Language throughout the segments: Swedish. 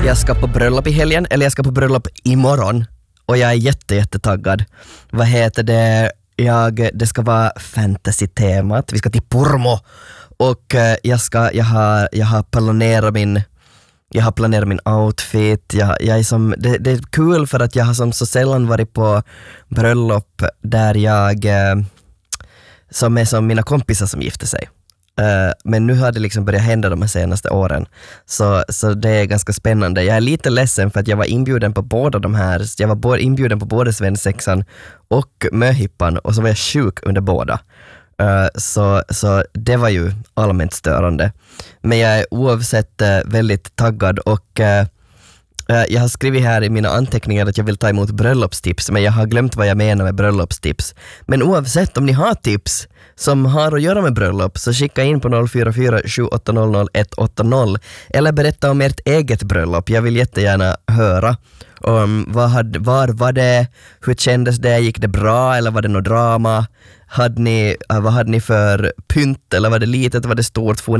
Jag ska på bröllop i helgen, eller jag ska på bröllop imorgon. Och jag är jättetaggad. Vad heter det? Det ska vara fantasy-temat. Vi ska till Pormo. Och jag har planerat min outfit. Jag är som, det är kul för att jag har som så sällan varit på bröllop där som är som mina kompisar som gifter sig. Men nu har det liksom börjat hända de senaste åren. Så det är ganska spännande. Jag är lite ledsen för att jag var inbjuden på båda de här. Jag var inbjuden på både svensexan och möhippan, och så var jag sjuk under båda. Så det var ju allmänt störande. Men jag är oavsett väldigt taggad, och jag har skrivit här i mina anteckningar att jag vill ta emot bröllopstips, men jag har glömt vad jag menar med bröllopstips. Men oavsett om ni har tips som har att göra med bröllop, så skicka in på 044 780 180 eller berätta om ert eget bröllop. Jag vill jättegärna höra var var det, hur kändes det, gick det bra eller var det något drama? Vad hade ni för pynt, eller var det litet, var det stort? Får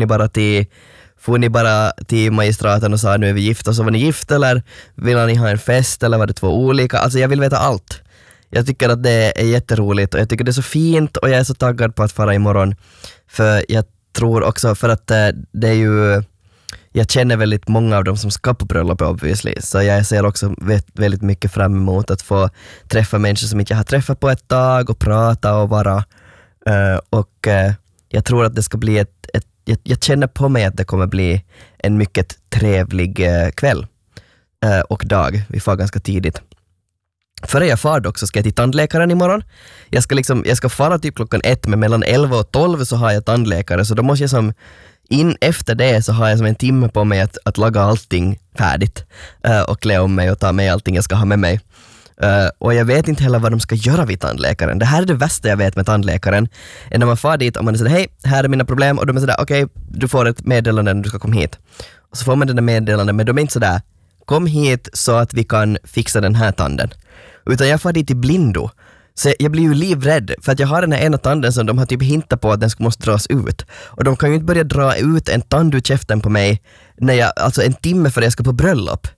ni bara till magistraten och sa nu är vi gifta, så var ni gift, eller vill ni ha en fest, eller var det två olika? Alltså jag vill veta allt. Jag tycker att det är jätteroligt, och jag tycker det är så fint, och jag är så taggad på att fara imorgon. För jag tror också, för att det är ju, jag känner väldigt många av dem som ska på bröllop obviously, så jag ser också väldigt mycket fram emot att få träffa människor som inte jag har träffat på ett tag och prata och vara. Och jag tror att det ska bli jag känner på mig att det kommer bli en mycket trevlig kväll och dag. Vi får ganska tidigt. Före jag far dock så ska jag till tandläkaren imorgon. Jag ska fara typ klockan 1, men mellan 11 och 12 så har jag tandläkare, så då måste jag som efter det så har jag som en timme på mig att laga allting färdigt och klä om mig och ta med allting jag ska ha med mig. Och jag vet inte heller vad de ska göra vid tandläkaren. Det här är det värsta jag vet med tandläkaren. När man far dit och man är sådär, hej, här är mina problem, och de är sådär, okej, du får ett meddelande när du ska komma hit. Och så får man det där meddelandet, men de är inte sådär, kom hit så att vi kan fixa den här tanden. Utan jag far dit i blindo. Så jag blir ju livrädd, för att jag har den här ena tanden som de har typ hintat på att den måste dras ut. Och de kan ju inte börja dra ut en tand ur käften på mig alltså en timme för jag ska på bröllop.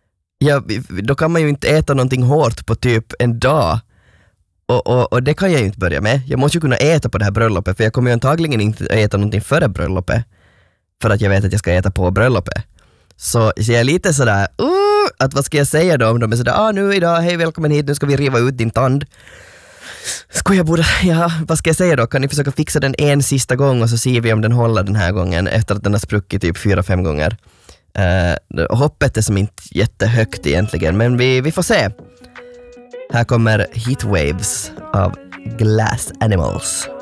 Då kan man ju inte äta någonting hårt på typ en dag. Och det kan jag ju inte börja med. Jag måste ju kunna äta på det här bröllopet, för jag kommer ju antagligen inte äta någonting före bröllopet. För att jag vet att jag ska äta på bröllopet. Så jag är lite sådär, att vad ska jag säga då om de är sådär, nu idag, hej välkommen hit, nu ska vi riva ut din tand. Vad ska jag säga då? Kan ni försöka fixa den en sista gång, och så ser vi om den håller den här gången efter att den har spruckit typ 4-5 gånger. Hoppet är som inte jättehögt egentligen, men vi får se. Här kommer Heatwaves av Glass Animals.